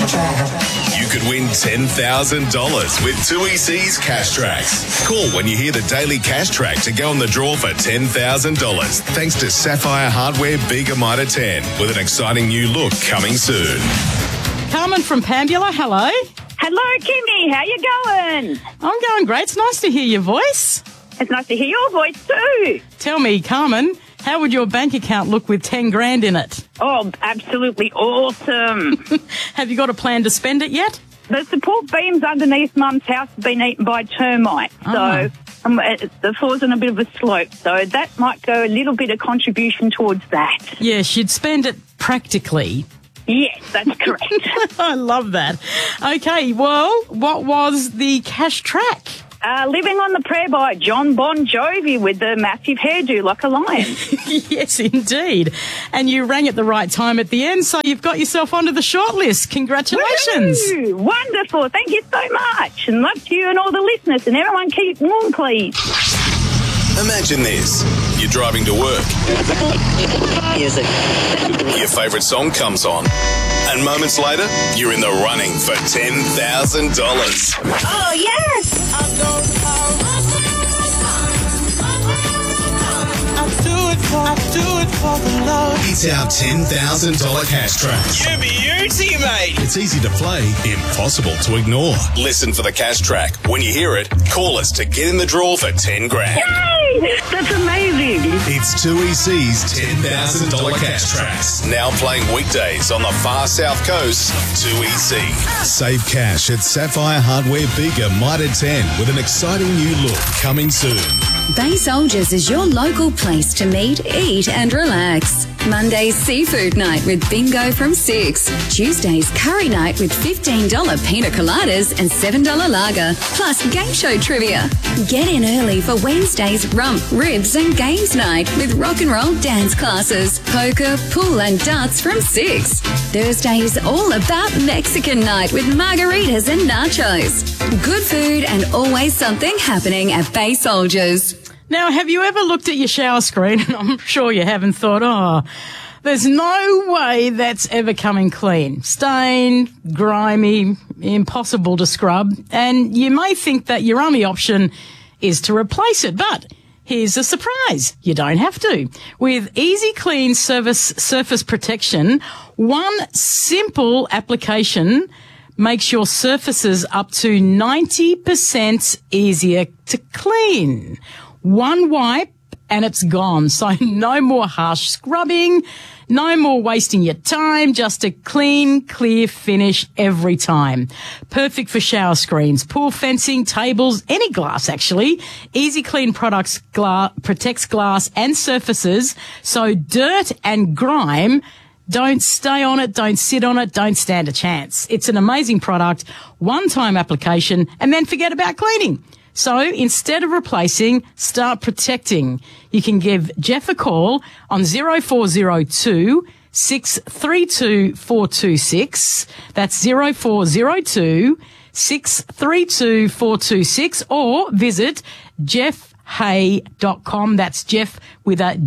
You could win $10,000 with 2EC's Cash Tracks. Call when you hear the daily Cash Track to go on the draw for $10,000. Thanks to Sapphire Hardware Bega Mitre 10 with an exciting new look coming soon. Carmen from Pambula, hello. Hello, Kimmy. How you going? I'm going great. It's nice to hear your voice. It's nice to hear your voice too. Tell me, Carmen, how would your bank account look with 10 grand in it? Oh, absolutely awesome. Have you got a plan to spend it yet? The support beams underneath Mum's house have been eaten by termites, so the floor's on a bit of a slope, so that might go a little bit of contribution towards that. Yes, you'd spend it practically. Yes, that's correct. I love that. Okay, well, what was the cash track? Living on the Prayer by John Bon Jovi with the massive hairdo like a lion. Yes, indeed. And you rang at the right time at the end, so you've got yourself onto the shortlist. Congratulations. Woo! Wonderful. Thank you so much. And love to you and all the listeners. And everyone keep warm, please. Imagine this. You're driving to work. Music. Your favourite song comes on. And moments later, you're in the running for $10,000. Oh, yes. I do it for the love. It's our $10,000 cash track. You beauty, mate. It's easy to play, impossible to ignore. Listen for the cash track. When you hear it, call us to get in the draw for 10 grand. Yay! That's amazing. It's 2EC's $10,000 cash tracks. Now playing weekdays on the far south coast. 2EC. Save cash at Sapphire Hardware Bega Mitre 10 with an exciting new look coming soon. Bay Soldiers is your local place to meet, eat and relax. Monday's seafood night with bingo from 6. Tuesday's curry night with $15 pina coladas and $7 lager, plus game show trivia. Get in early for Wednesday's rump, ribs and games night with rock and roll dance classes, poker, pool and darts from 6. Thursday's all about Mexican night with margaritas and nachos. Good food and always something happening at Bay Soldiers. Now, have you ever looked at your shower screen, and I'm sure you haven't, thought, there's no way that's ever coming clean. Stained, grimy, impossible to scrub, and you may think that your only option is to replace it, but here's a surprise. You don't have to. With Easy Clean Surface Protection, one simple application makes your surfaces up to 90% easier to clean. One wipe and it's gone. So no more harsh scrubbing, no more wasting your time, just a clean, clear finish every time. Perfect for shower screens, pool fencing, tables, any glass actually. Easy Clean products protects glass and surfaces, so dirt and grime don't stay on it, don't sit on it, don't stand a chance. It's an amazing product, one-time application, and then forget about cleaning. So instead of replacing, start protecting. You can give Jeff a call on 0402 632 426. That's 0402 632 426, or visit jeffhay.com. That's Jeff with a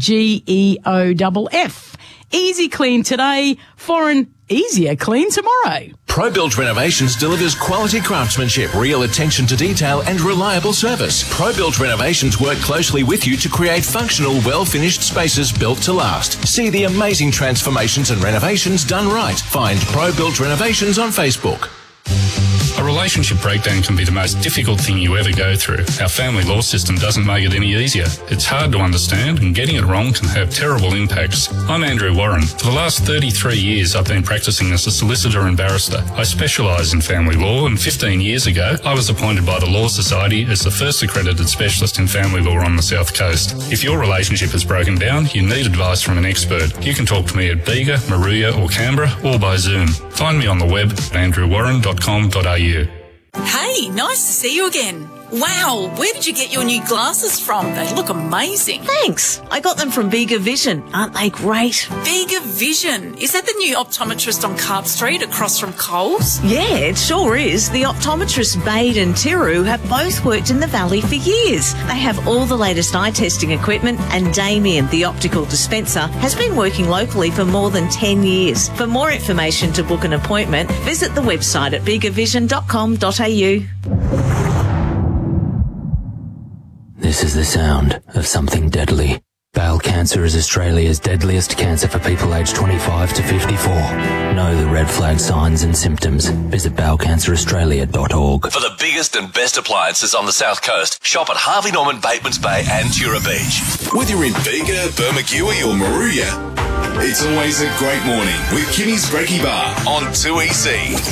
GEOFF. Easy clean today for an easier clean tomorrow. ProBuilt Renovations delivers quality craftsmanship, real attention to detail and reliable service. ProBuilt Renovations work closely with you to create functional, well-finished spaces built to last. See the amazing transformations and renovations done right. Find ProBuilt Renovations on Facebook. A relationship breakdown can be the most difficult thing you ever go through. Our family law system doesn't make it any easier. It's hard to understand, and getting it wrong can have terrible impacts. I'm Andrew Warren. For the last 33 years, I've been practicing as a solicitor and barrister. I specialise in family law, and 15 years ago, I was appointed by the Law Society as the first accredited specialist in family law on the South Coast. If your relationship has broken down, you need advice from an expert. You can talk to me at Bega, Maruya or Canberra, or by Zoom. Find me on the web at andrewwarren.com.au. Hey, nice to see you again. Wow, where did you get your new glasses from? They look amazing. Thanks. I got them from Bega Vision. Aren't they great? Bega Vision. Is that the new optometrist on Carp Street across from Coles? Yeah, it sure is. The optometrists Bade and Tiru have both worked in the Valley for years. They have all the latest eye testing equipment, and Damien, the optical dispenser, has been working locally for more than 10 years. For more information to book an appointment, visit the website at begavision.com.au. This is the sound of something deadly. Bowel cancer is Australia's deadliest cancer for people aged 25 to 54. Know the red flag signs and symptoms. Visit bowelcanceraustralia.org. For the biggest and best appliances on the South Coast, shop at Harvey Norman, Batemans Bay and Tura Beach. Whether you're in Bega, Bermagui or Moruya, it's always a great morning with Kimmy's Brekkie Bar on 2EC.